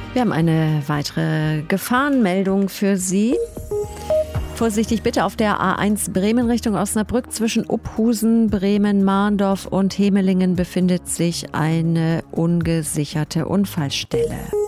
Wir haben eine weitere Gefahrenmeldung für Sie. Vorsichtig bitte auf der A1 Bremen Richtung Osnabrück. Zwischen Uphusen, Bremen, Mahndorf und Hemelingen befindet sich eine ungesicherte Unfallstelle.